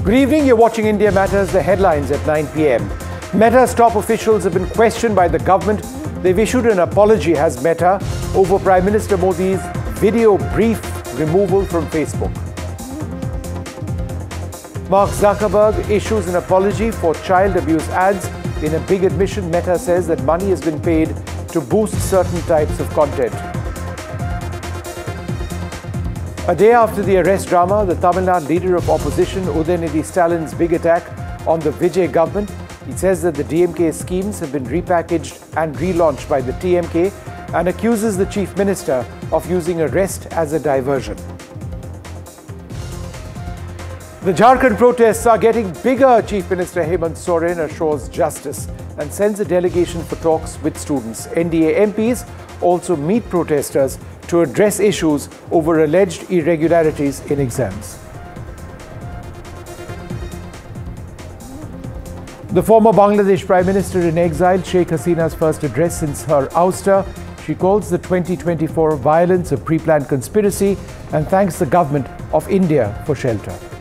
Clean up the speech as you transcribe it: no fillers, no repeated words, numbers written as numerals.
Good evening, you're watching India Matters, the headlines at 9 p.m. Meta's top officials have been questioned by the government. They've issued an apology, has Meta, over Prime Minister Modi's video brief removal from Facebook. Mark Zuckerberg issues an apology for child abuse ads. In a big admission, Meta says that money has been paid to boost certain types of content. A day after the arrest drama, the Tamil Nadu leader of opposition, Udayanidhi Stalin's big attack on the Vijay government, he says that the DMK schemes have been repackaged and relaunched by the TMK and accuses the chief minister of using arrest as a diversion. The Jharkhand protests are getting bigger. Chief Minister Hemant Soren assures justice and sends a delegation for talks with students. NDA MPs also meet protesters to address issues over alleged irregularities in exams. The former Bangladesh Prime Minister in exile, Sheikh Hasina's first address since her ouster. She calls the 2024 violence a pre-planned conspiracy and thanks the government of India for shelter.